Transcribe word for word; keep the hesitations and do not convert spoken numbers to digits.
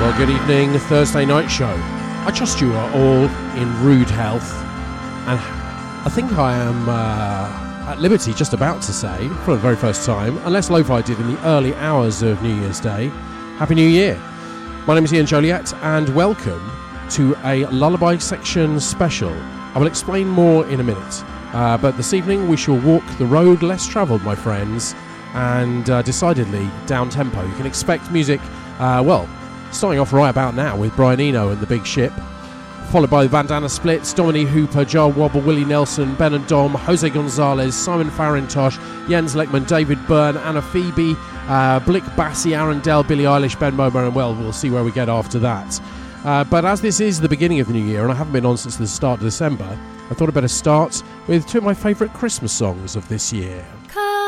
Well, good evening, Thursday night show. I trust you are all in rude health, and I think I am uh, at liberty just about to say, for the very first time, unless Lo-Fi did in the early hours of New Year's Day, Happy New Year. My name is Ian Joliet, and welcome to a Lullaby Section special. I will explain more in a minute, uh, but this evening we shall walk the road less travelled, my friends, and uh, decidedly down-tempo. You can expect music, uh, well, starting off right about now with Brian Eno and The Big Ship, followed by the Bandana Splits, Dominique Hooper, Jar Wobble, Willie Nelson, Ben and Dom, Jose Gonzalez, Simon Farintosh, Jens Leckman, David Byrne, Anna Phoebe, uh, Blick Bassie, Aaron Dell, Billie Eilish, Ben Mober, and well, we'll see where we get after that. Uh, but as this is the beginning of the new year, and I haven't been on since the start of December, I thought I'd better start with two of my favourite Christmas songs of this year.